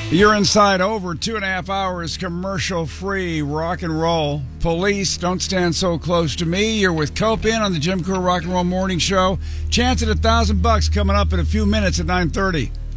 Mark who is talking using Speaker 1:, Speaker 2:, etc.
Speaker 1: You're inside over 2.5 hours commercial-free rock and roll. Police, Don't Stand So Close to Me. You're with Cope In on the Jim Kerr Rock and Roll Morning Show. Chance at $1,000 coming up in a few minutes at 9:30.